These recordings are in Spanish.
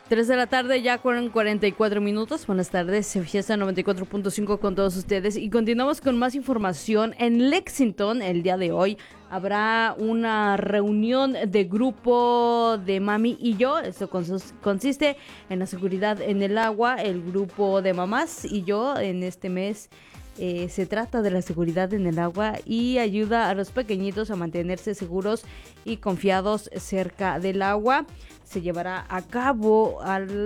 3 de la tarde, ya con 44 minutos. Buenas tardes, Fiesta 94.5 con todos ustedes. Y continuamos con más información. En Lexington, el día de hoy, habrá una reunión de grupo de Mami y Yo. Esto consiste en la seguridad en el agua. El grupo de mamás y yo en este mes se trata de la seguridad en el agua y ayuda a los pequeñitos a mantenerse seguros y confiados cerca del agua. Se llevará a cabo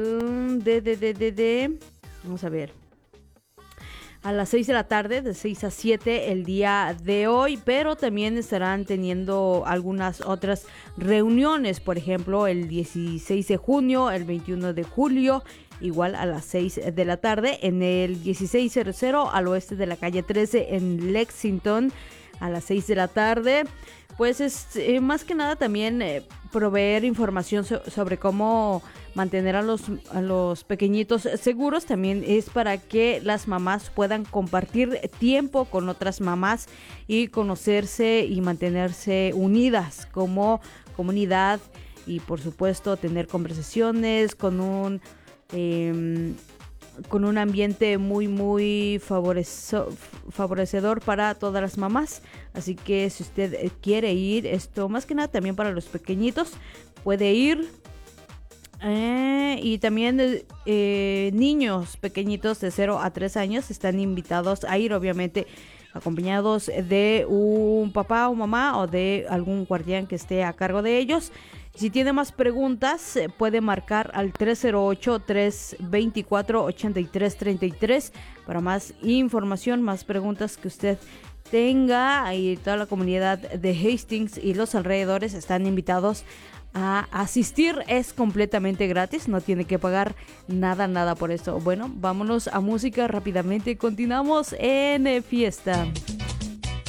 vamos a ver, a las 6 de la tarde, de 6 a 7 el día de hoy, pero también estarán teniendo algunas otras reuniones, por ejemplo, el 16 de junio, el 21 de julio, igual a las 6 de la tarde, en el 1600 al oeste de la calle 13 en Lexington, a las 6 de la tarde. Pues es más que nada también proveer información sobre cómo mantener a los pequeñitos seguros. También es para que las mamás puedan compartir tiempo con otras mamás y conocerse y mantenerse unidas como comunidad, y por supuesto tener conversaciones con un ambiente muy favorecedor para todas las mamás. Así que si usted quiere ir, esto más que nada también para los pequeñitos, puede ir. Y también niños pequeñitos de 0 a 3 años están invitados a ir, obviamente acompañados de un papá o mamá o de algún guardián que esté a cargo de ellos. Si tiene más preguntas, puede marcar al 308-324-8333 para más información, más preguntas que usted tenga. Y toda la comunidad de Hastings y los alrededores están invitados a asistir. Es completamente gratis, no tiene que pagar nada por esto. Bueno, vámonos a música rápidamente. Continuamos en Fiesta.